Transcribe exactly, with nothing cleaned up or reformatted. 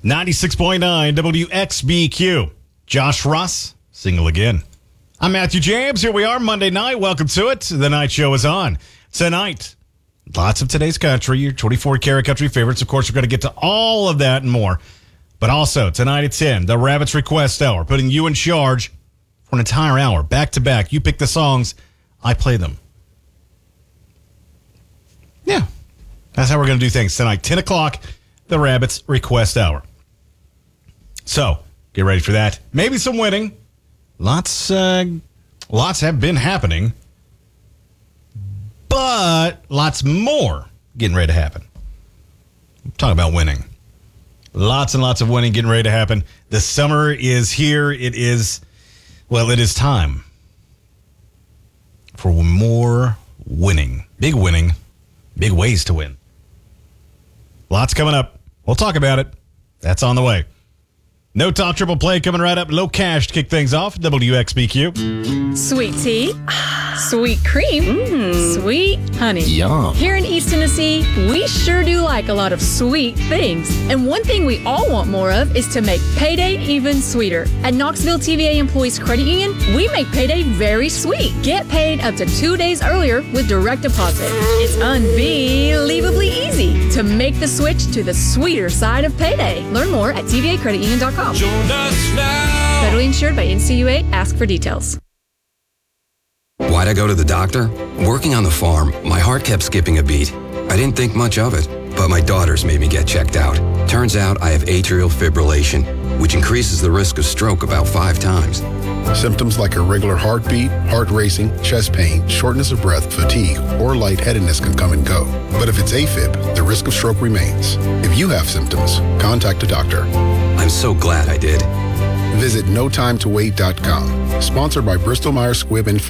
ninety-six point nine W X B Q. Josh Ross, single again. I'm Matthew James. Here we are, Monday night. Welcome to it. The night show is on. Tonight, lots of today's country, your twenty-four karat country favorites. Of course, we're going to get to all of that and more. But also, tonight at ten, the Rabbits Request Hour, putting you in charge for an entire hour, back to back. You pick the songs, I play them. Yeah, that's how we're going to do things tonight. ten o'clock, the Rabbits Request Hour. So, get ready for that. Maybe some winning. Lots, uh, lots have been happening. But lots more getting ready to happen. I'm talking about winning. Lots and lots of winning getting ready to happen. The summer is here. It is, well, it is time for more winning. Big winning. Big ways to win. Lots coming up. We'll talk about it. That's on the way. No Talk Triple Play coming right up. Low Cash to kick things off. W X B Q. Sweet tea. Sweet cream. Mm. Sweet honey. Yum. Here in East Tennessee, we sure do like a lot of sweet things. And one thing we all want more of is to make payday even sweeter. At Knoxville T V A Employees Credit Union, we make payday very sweet. Get paid up to two days earlier with direct deposit. It's unbelievably easy to make the switch to the sweeter side of payday. Learn more at T V A credit union dot com. Join us now. Federally insured by N C U A. Ask for details. Why'd I go to the doctor? Working on the farm, my heart kept skipping a beat. I didn't think much of it, but my daughters made me get checked out. Turns out I have atrial fibrillation, which increases the risk of stroke about five times. Symptoms like irregular heartbeat, heart racing, chest pain, shortness of breath, fatigue, or lightheadedness can come and go. But if it's AFib, the risk of stroke remains. If you have symptoms, contact a doctor. I'm so glad I did. Visit no time to wait dot com. Sponsored by Bristol Myers Squibb and Pfizer.